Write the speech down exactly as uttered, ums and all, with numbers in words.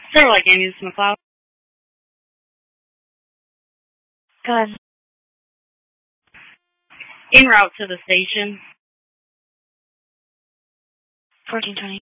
Sort of like Amy McLeod. Good. En route to the station. fourteen twenty.